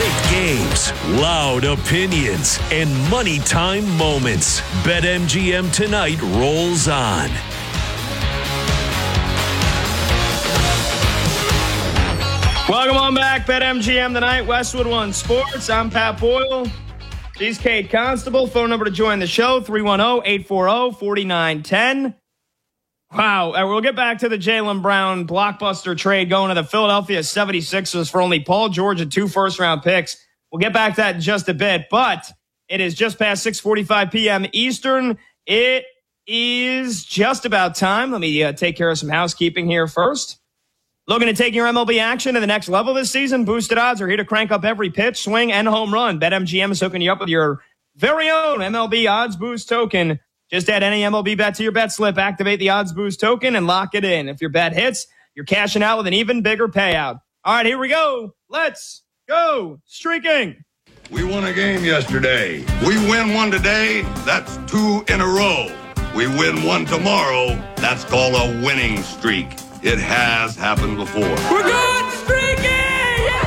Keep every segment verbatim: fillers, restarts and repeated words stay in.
Quick games, loud opinions, and money time moments. BetMGM tonight rolls on. Welcome on back, BetMGM tonight, Westwood One Sports. I'm Pat Boyle. She's Kate Constable. Phone number to join the show, three one zero, eight four zero, four nine one zero. Wow, uh, we'll get back to the Jaylen Brown blockbuster trade going to the Philadelphia seventy-sixers for only Paul George and two first-round picks. We'll get back to that in just a bit, but it is just past six forty-five p.m. Eastern. It is just about time. Let me uh, take care of some housekeeping here first. Looking to take your M L B action to the next level this season? Boosted odds are here to crank up every pitch, swing, and home run. BetMGM is hooking you up with your very own M L B Odds Boost token. Just add any M L B bet to your bet slip, activate the Odds Boost token, and lock it in. If your bet hits, you're cashing out with an even bigger payout. All right, here we go. Let's go streaking. We won a game yesterday. We win one today, that's two in a row. We win one tomorrow, that's called a winning streak. It has happened before. We're good streaking! Yeah!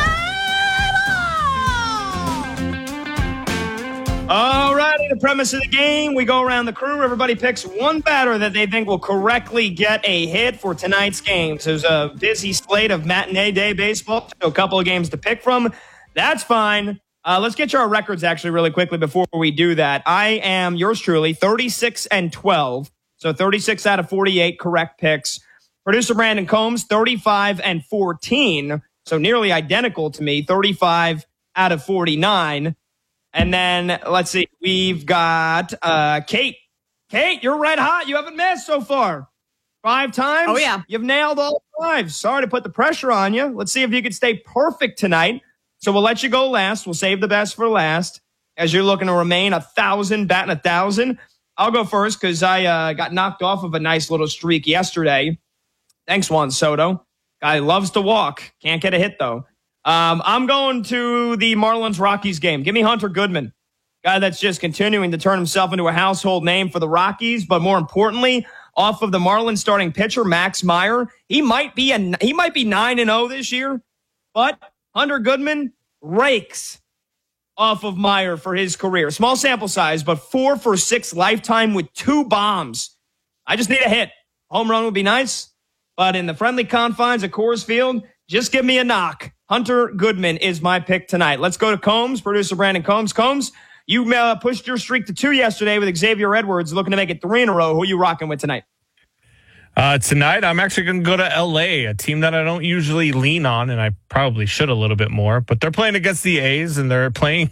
All righty, the premise of the game, we go around the crew. Everybody picks one batter that they think will correctly get a hit for tonight's games. There's a busy slate of matinee day baseball, so a couple of games to pick from. That's fine. Uh, let's get to our records actually really quickly before we do that. I am yours truly, thirty-six and twelve, so thirty-six out of forty-eight correct picks. Producer Brandon Combs, thirty-five and fourteen, so nearly identical to me, thirty-five out of forty-nine. And then, let's see, we've got uh, Kate. Kate, you're red hot. You haven't missed so far. Five times? Oh, yeah. You've nailed all five. Sorry to put the pressure on you. Let's see if you can stay perfect tonight. So we'll let you go last. We'll save the best for last as you're looking to remain a thousand, batting a thousand. I'll go first because I uh, got knocked off of a nice little streak yesterday. Thanks, Juan Soto. Guy loves to walk. Can't get a hit, though. Um, I'm going to the Marlins-Rockies game. Give me Hunter Goodman. Guy that's just continuing to turn himself into a household name for the Rockies, but more importantly, off of the Marlins starting pitcher, Max Meyer. He might be a, he might be nine and oh this year, but Hunter Goodman rakes off of Meyer for his career. Small sample size, but four for six lifetime with two bombs. I just need a hit. Home run would be nice, but in the friendly confines of Coors Field, just give me a knock. Hunter Goodman is my pick tonight. Let's go to Combs, producer Brandon Combs. Combs, you uh, pushed your streak to two yesterday with Xavier Edwards, looking to make it three in a row. Who are you rocking with tonight? Uh, tonight, I'm actually going to go to L A, a team that I don't usually lean on, and I probably should a little bit more. But they're playing against the A's, and they're playing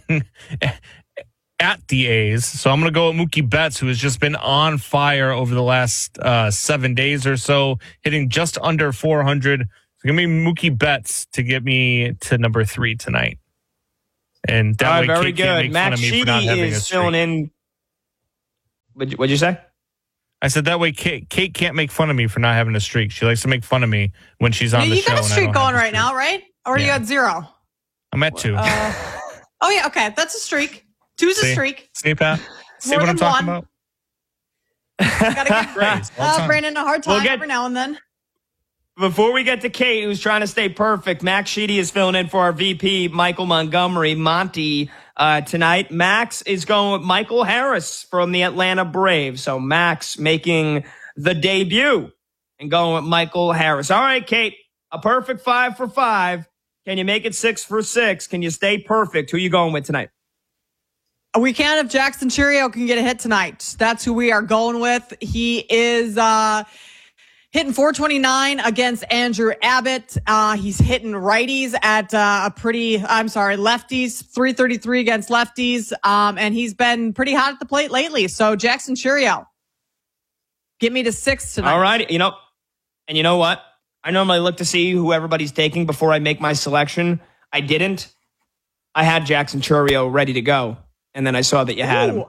at the A's. So I'm going to go with Mookie Betts, who has just been on fire over the last uh, seven days or so, hitting just under four hundred. So give me Mookie Betts to get me to number three tonight. And that All way, right, very Kate can't good. make fun Max of me for not Sheedy having a is streak. filling in. What'd you, what'd you say? I said that way Kate, Kate can't make fun of me for not having a streak. She likes to make fun of me when she's on you the you show. got a and I streak don't going have a right streak. now, right? Or Yeah. you got zero? I'm at two. Uh, oh, yeah. Okay. That's a streak. Two's See? a streak. See, Pat? See More what I'm than talking one. about? Got to give Great. All the uh, time. Brandon a hard time We'll get- every now and then. Before we get to Kate, who's trying to stay perfect, Max Sheedy is filling in for our V P, Michael Montgomery, Monty, uh, tonight. Max is going with Michael Harris from the Atlanta Braves. So Max making the debut and going with Michael Harris. All right, Kate, a perfect five for five. Can you make it six for six? Can you stay perfect? Who are you going with tonight? We can if Jackson Cheerio can get a hit tonight. That's who we are going with. He is uh, hitting four twenty-nine against Andrew Abbott. Uh, he's hitting righties at uh, a pretty, I'm sorry, lefties, three thirty-three against lefties. Um, and he's been pretty hot at the plate lately. So Jackson Cheerio, get me to six tonight. All right. You know, and you know what? I normally look to see who everybody's taking before I make my selection. I didn't. I had Jackson Cheerio ready to go. And then I saw that you had him. Ooh.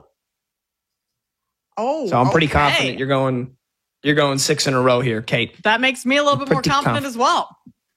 Oh, So I'm pretty okay. confident you're going you're going six in a row here, Kate. That makes me a little bit more Pretty confident conf- as well.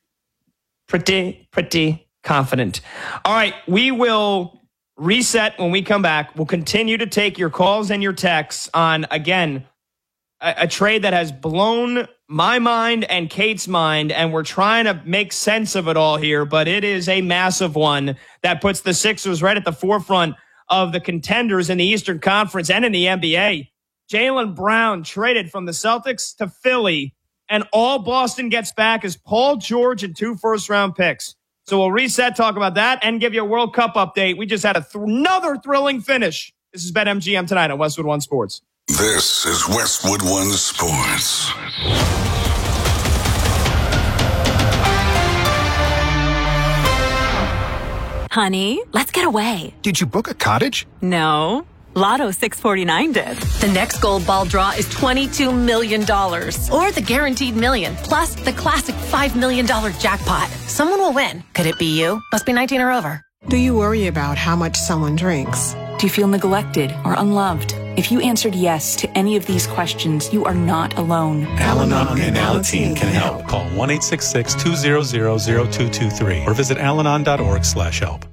Pretty, pretty confident. All right, we will reset when we come back. We'll continue to take your calls and your texts on, again, a, a trade that has blown my mind and Kate's mind, and we're trying to make sense of it all here, but it is a massive one that puts the Sixers right at the forefront of the contenders in the Eastern Conference and in the N B A. Jaylen Brown traded from the Celtics to Philly, and all Boston gets back is Paul George and two first-round picks. So we'll reset, talk about that, and give you a World Cup update. We just had a th- another thrilling finish. This is BetMGM tonight on Westwood One Sports. This is Westwood One Sports. Honey, let's get away. Did you book a cottage? No. Lotto six forty-nine did. The next gold ball draw is twenty-two million dollars. Or the guaranteed million, plus the classic five million dollars jackpot. Someone will win. Could it be you? Must be nineteen or over. Do you worry about how much someone drinks? Do you feel neglected or unloved? If you answered yes to any of these questions, you are not alone. Al-Anon and Alateen can help. Call one eight six six, two zero zero, zero two two three or visit alanon dot org slash help.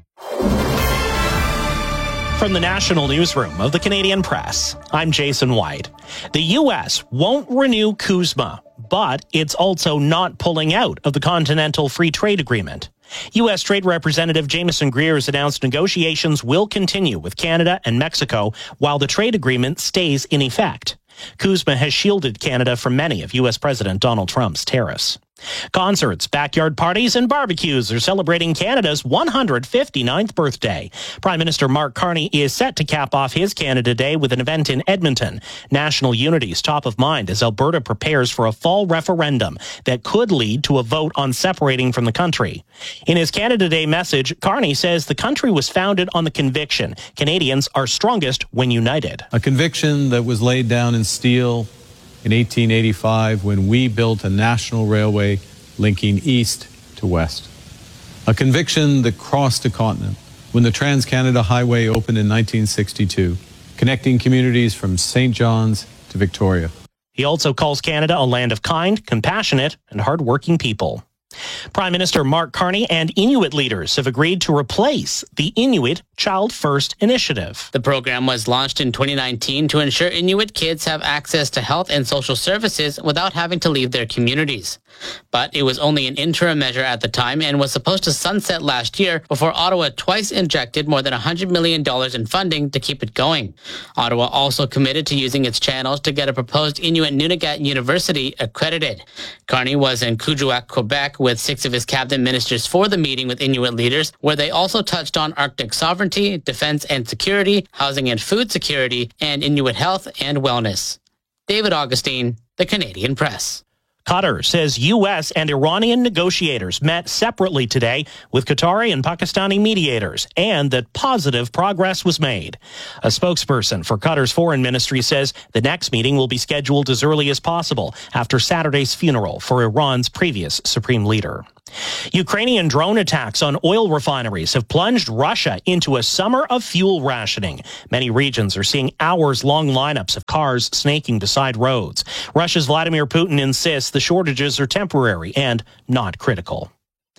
From the national newsroom of the Canadian Press, I'm Jason White. The U S won't renew CUSMA, but it's also not pulling out of the Continental Free Trade Agreement. U S Trade Representative Jameson Greer has announced negotiations will continue with Canada and Mexico while the trade agreement stays in effect. CUSMA has shielded Canada from many of U S President Donald Trump's tariffs. Concerts, backyard parties, and barbecues are celebrating Canada's one hundred fifty-ninth birthday. Prime Minister Mark Carney is set to cap off his Canada Day with an event in Edmonton. National unity is top of mind as Alberta prepares for a fall referendum that could lead to a vote on separating from the country. In his Canada Day message, Carney says the country was founded on the conviction Canadians are strongest when united. A conviction that was laid down in steel in eighteen eighty-five when we built a national railway linking east to west. A conviction that crossed a continent when the Trans-Canada Highway opened in nineteen sixty-two, connecting communities from Saint John's to Victoria. He also calls Canada a land of kind, compassionate, and hardworking people. Prime Minister Mark Carney and Inuit leaders have agreed to replace the Inuit Child First Initiative. The program was launched in twenty nineteen to ensure Inuit kids have access to health and social services without having to leave their communities. But it was only an interim measure at the time and was supposed to sunset last year before Ottawa twice injected more than one hundred million dollars in funding to keep it going. Ottawa also committed to using its channels to get a proposed Inuit Nunavut University accredited. Carney was in Kuujjuaq, Quebec, with six of his cabinet ministers for the meeting with Inuit leaders, where they also touched on Arctic sovereignty, defense and security, housing and food security, and Inuit health and wellness. David Augustine, The Canadian Press. Qatar says U S and Iranian negotiators met separately today with Qatari and Pakistani mediators, and that positive progress was made. A spokesperson for Qatar's foreign ministry says the next meeting will be scheduled as early as possible after Saturday's funeral for Iran's previous supreme leader. Ukrainian drone attacks on oil refineries have plunged Russia into a summer of fuel rationing. Many regions are seeing hours-long lineups of cars snaking beside roads. Russia's Vladimir Putin insists the shortages are temporary and not critical.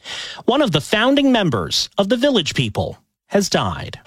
One of the founding members of the Village People has died.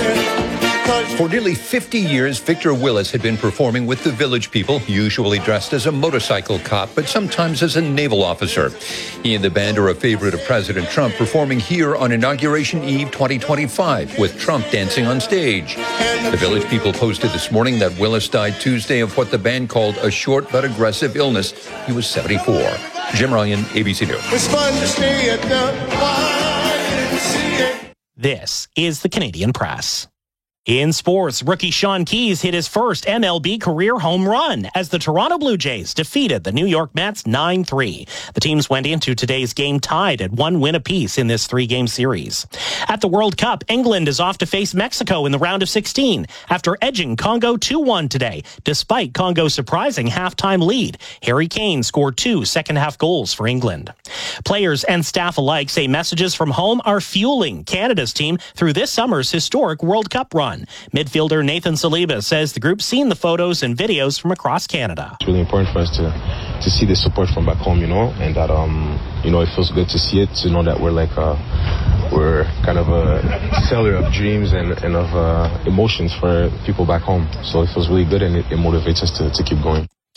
For nearly fifty years, Victor Willis had been performing with the Village People, usually dressed as a motorcycle cop, but sometimes as a naval officer. He and the band are a favorite of President Trump, performing here on Inauguration Eve twenty twenty-five, with Trump dancing on stage. The Village People posted this morning that Willis died Tuesday of what the band called a short but aggressive illness. He was seventy-four. Jim Ryan, A B C News. It's fun to stay at the Y M C A. This is the Canadian Press. In sports, rookie Sean Keyes hit his first M L B career home run as the Toronto Blue Jays defeated the New York Mets nine three. The teams went into today's game tied at one win apiece in this three-game series. At the World Cup, England is off to face Mexico in the round of sixteen after edging Congo two one today, despite Congo's surprising halftime lead. Harry Kane scored two second-half goals for England. Players and staff alike say messages from home are fueling Canada's team through this summer's historic World Cup run. Midfielder Nathan Saliba says the group's seen the photos and videos from across Canada. It's really important for us to to see the support from back home, you know, and that um you know it feels good to see it, to know that we're like uh we're kind of a seller of dreams and, and of uh, emotions for people back home. So it feels really good, and it, it motivates us to, to keep going.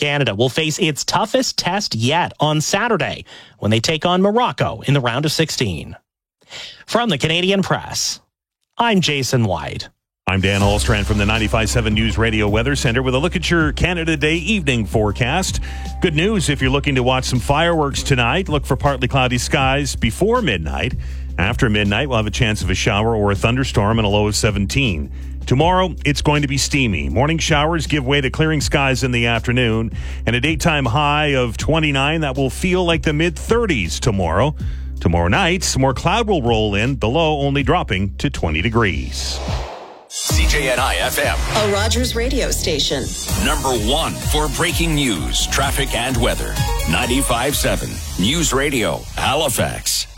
Canada will face its toughest test yet on Saturday when they take on Morocco in the round of sixteen. From the Canadian Press, I'm Jason White. I'm Dan Holstrand from the ninety-five point seven News Radio Weather Center with a look at your Canada Day evening forecast. Good news if you're looking to watch some fireworks tonight. Look for partly cloudy skies before midnight. After midnight, we'll have a chance of a shower or a thunderstorm and a low of seventeen. Tomorrow, it's going to be steamy. Morning showers give way to clearing skies in the afternoon, and a daytime high of twenty-nine that will feel like the mid-thirties tomorrow. Tomorrow night, some more cloud will roll in, the low only dropping to twenty degrees. C J N I F M, a Rogers radio station. Number one for breaking news, traffic, and weather. ninety-five point seven News Radio, Halifax.